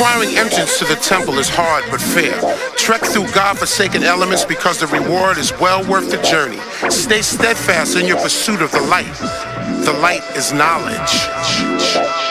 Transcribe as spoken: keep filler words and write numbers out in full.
Acquiring entrance to the temple is hard but fair. Trek through God-forsaken elements because the reward is well worth the journey. Stay steadfast in your pursuit of the light. The light is knowledge.